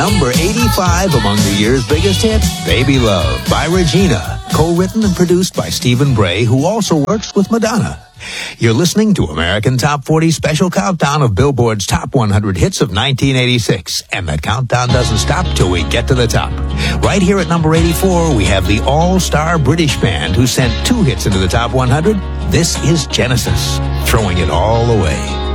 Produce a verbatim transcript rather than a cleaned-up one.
number eighty-five among the year's biggest hits, Baby Love by Regina, co-written and produced by Stephen Bray, who also works with Madonna. You're listening to American Top forty Special Countdown of Billboard's Top one hundred Hits of nineteen eighty-six. And the countdown doesn't stop till we get to the top. Right here at number eighty-four, we have the all-star British band who sent two hits into the Top one hundred. This is Genesis, throwing it all away.